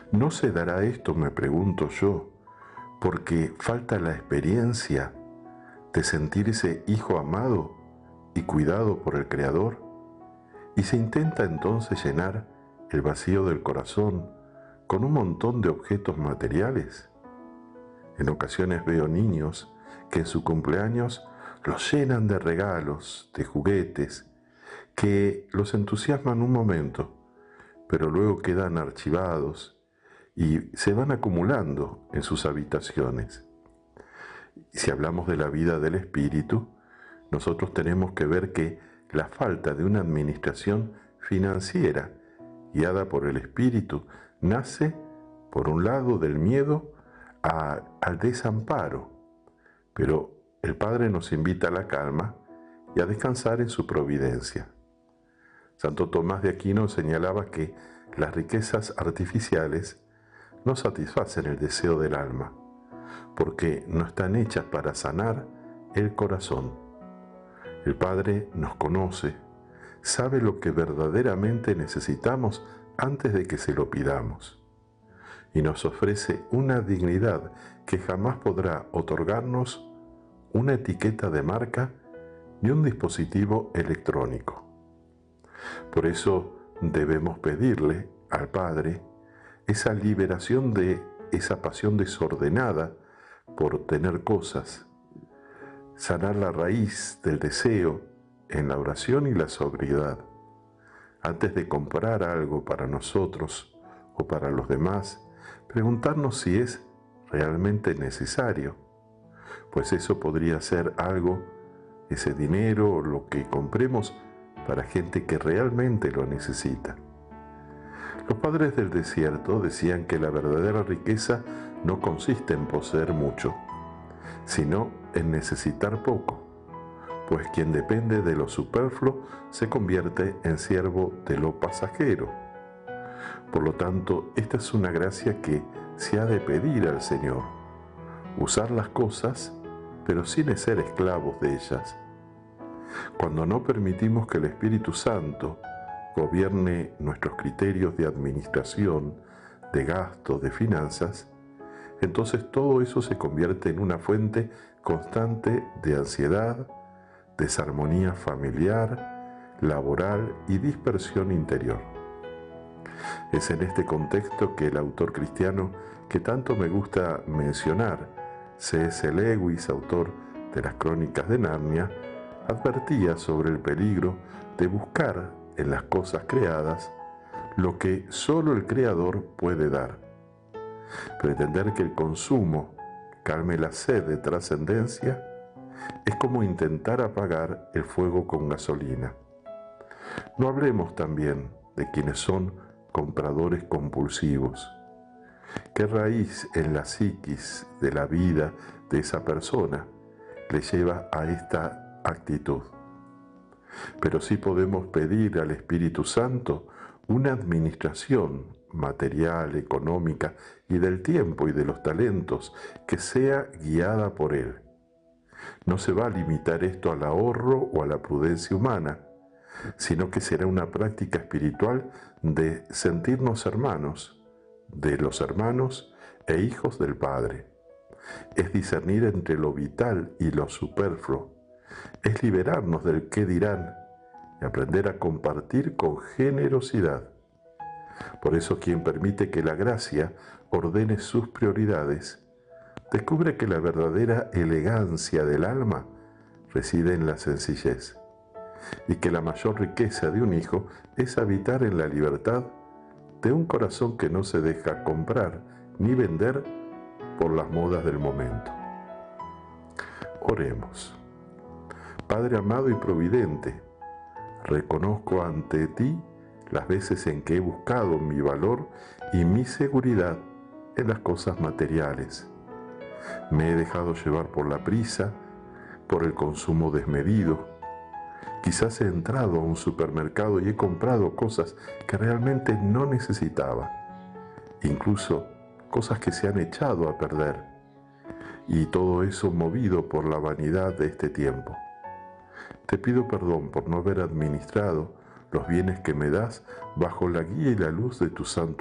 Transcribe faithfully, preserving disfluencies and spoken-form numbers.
¿No se dará esto, me pregunto yo, porque falta la experiencia de sentirse hijo amado y cuidado por el Creador? Y se intenta entonces llenar el vacío del corazón con un montón de objetos materiales. En ocasiones veo niños que en su cumpleaños los llenan de regalos, de juguetes, que los entusiasman un momento, pero luego quedan archivados y se van acumulando en sus habitaciones. Y si hablamos de la vida del espíritu, nosotros tenemos que ver que la falta de una administración financiera guiada por el espíritu nace, por un lado, del miedo a, al desamparo, pero el Padre nos invita a la calma y a descansar en su providencia. Santo Tomás de Aquino señalaba que las riquezas artificiales no satisfacen el deseo del alma, porque no están hechas para sanar el corazón. El Padre nos conoce, sabe lo que verdaderamente necesitamos antes de que se lo pidamos, y nos ofrece una dignidad que jamás podrá otorgarnos una etiqueta de marca ni un dispositivo electrónico. Por eso debemos pedirle al Padre esa liberación de esa pasión desordenada por tener cosas, sanar la raíz del deseo en la oración y la sobriedad. Antes de comprar algo para nosotros o para los demás, preguntarnos si es realmente necesario, pues eso podría ser algo, ese dinero o lo que compremos, para gente que realmente lo necesita. Los padres del desierto decían que la verdadera riqueza no consiste en poseer mucho, sino en necesitar poco, pues quien depende de lo superfluo se convierte en siervo de lo pasajero. Por lo tanto, esta es una gracia que se ha de pedir al Señor: usar las cosas, pero sin ser esclavos de ellas. Cuando no permitimos que el Espíritu Santo gobierne nuestros criterios de administración, de gasto, de finanzas, entonces todo eso se convierte en una fuente constante de ansiedad, desarmonía familiar, laboral y dispersión interior. Es en este contexto que el autor cristiano que tanto me gusta mencionar, C S Lewis, autor de las Crónicas de Narnia, advertía sobre el peligro de buscar en las cosas creadas lo que solo el Creador puede dar. Pretender que el consumo calme la sed de trascendencia es como intentar apagar el fuego con gasolina. No hablemos también de quienes son compradores compulsivos. ¿Qué raíz en la psiquis de la vida de esa persona le lleva a esta actitud? Pero sí podemos pedir al Espíritu Santo una administración material, económica y del tiempo y de los talentos que sea guiada por Él. No se va a limitar esto al ahorro o a la prudencia humana, sino que será una práctica espiritual de sentirnos hermanos de los hermanos e hijos del Padre. Es discernir entre lo vital y lo superfluo. Es liberarnos del qué dirán y aprender a compartir con generosidad. Por eso quien permite que la gracia ordene sus prioridades, descubre que la verdadera elegancia del alma reside en la sencillez, y que la mayor riqueza de un hijo es habitar en la libertad de un corazón que no se deja comprar ni vender por las modas del momento. Oremos. Padre amado y providente, reconozco ante ti las veces en que he buscado mi valor y mi seguridad en las cosas materiales. Me he dejado llevar por la prisa, por el consumo desmedido. Quizás he entrado a un supermercado y he comprado cosas que realmente no necesitaba, incluso cosas que se han echado a perder, y todo eso movido por la vanidad de este tiempo. Te pido perdón por no haber administrado los bienes que me das bajo la guía y la luz de tu santo